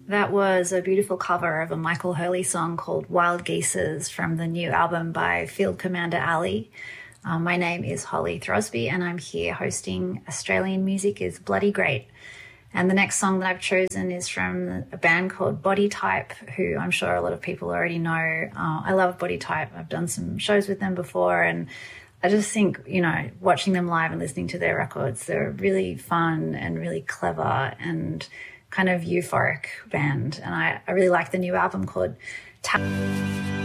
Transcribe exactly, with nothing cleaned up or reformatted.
That was a beautiful cover of a Michael Hurley song called Wild Geeses from the new album by Field Commander Ali. Um, my name is Holly Throsby and I'm here hosting Australian Music is Bloody Great. And the next song that I've chosen is from a band called Body Type, who I'm sure a lot of people already know. Uh, I love Body Type. I've done some shows with them before, and I just think, you know, watching them live and listening to their records, they're really fun and really clever and kind of euphoric band. And I, I really like the new album called Tap.